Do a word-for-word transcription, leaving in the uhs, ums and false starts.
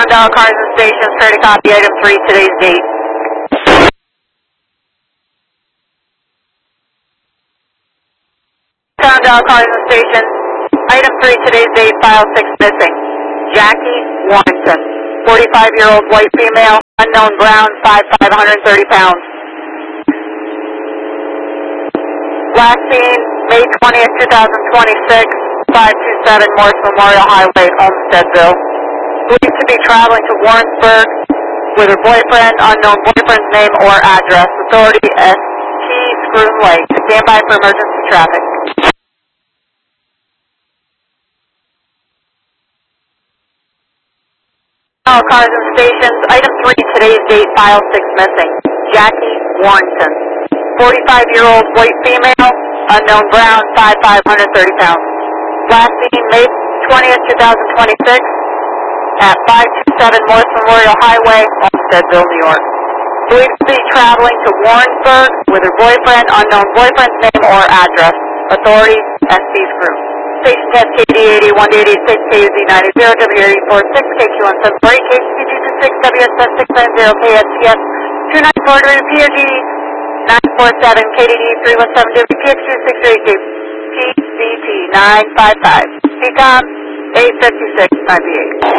Dial cars and stations, fair to copy item three, today's date. Sound Dial cars and stations, item three, today's date, file six missing. Jackie Warrington, forty-five-year-old white female, unknown brown, five five, one hundred thirty pounds. Last seen May twentieth, two thousand twenty-six, five two seven Morse Memorial Highway, Olmstedville. Believed to be traveling to Warrensburg with her boyfriend, unknown boyfriend's name or address. Authority S T Scroon Lake. Stand by for emergency traffic. All cars and stations, item three, today's date, file six missing. Jackie Warrington, forty-five-year-old white female, unknown brown, five five, one hundred thirty pounds. Last seen May twentieth, two thousand twenty-six at five two seven Morse Memorial Highway, Olmstedville, New York. Believed to be traveling to Warrensburg with her boyfriend, unknown boyfriend's name or address. Authority S C Screw. Station test K D eighty-one eighty-six, K Z ninety, W eight four six, K Q one seven four eight, K C two two six, W S S six nine zero, K S T S two nine four, P O G nine four seven, K D D three one seven, W P X two six eight, P C T nine five five, C COM eight five six, nine eight.